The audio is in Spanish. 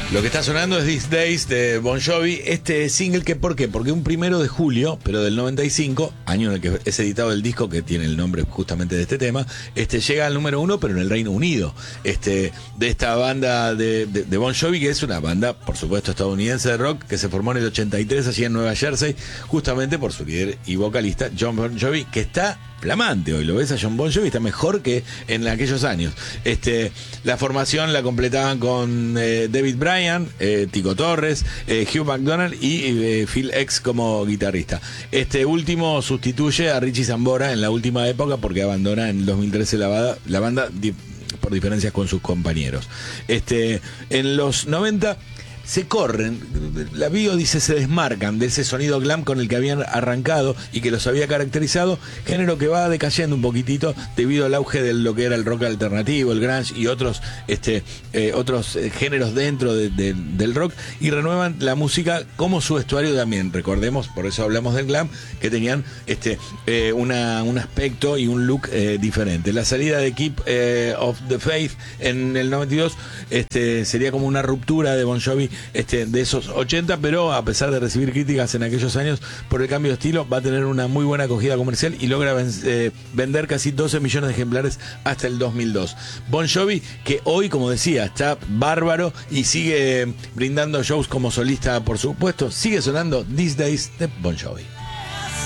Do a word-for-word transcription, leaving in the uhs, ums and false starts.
Lo que está sonando es These Days de Bon Jovi. Este single, que ¿por qué? Porque un primero de julio, pero del noventa y cinco, año en el que es editado el disco que tiene el nombre justamente de este tema, este llega al número uno, pero en el Reino Unido. Este, de esta banda de, de, de Bon Jovi, que es una banda, por supuesto, estadounidense de rock, que se formó en el ochenta y tres allí en Nueva Jersey, justamente por su líder y vocalista, John Bon Jovi, que está flamante hoy. Lo ves a John Bon Jovi, está mejor que en aquellos años. Este, la formación la completaban con eh, David Bryan, eh, Tico Torres, eh, Hugh McDonald y eh, Phil X como guitarrista. Este último sustituye a Richie Sambora en la última época porque abandona en el dos mil trece la banda, la banda di, por diferencias con sus compañeros. Este, en los noventa se corren, la bio dice, se desmarcan de ese sonido glam con el que habían arrancado y que los había caracterizado, género que va decayendo un poquitito debido al auge de lo que era el rock alternativo, el grunge y otros este eh, otros géneros dentro de, de, del rock, y renuevan la música como su vestuario también. Recordemos, por eso hablamos del glam, que tenían este eh, una, un aspecto y un look eh, diferente. La salida de Keep eh, of the Faith en el noventa y dos este, sería como una ruptura de Bon Jovi Este, de esos ochenta, pero a pesar de recibir críticas en aquellos años por el cambio de estilo, va a tener una muy buena acogida comercial y logra ven, eh, vender casi doce millones de ejemplares hasta el dos mil dos. Bon Jovi, que hoy, como decía, está bárbaro y sigue brindando shows como solista, por supuesto, sigue sonando These Days de Bon Jovi.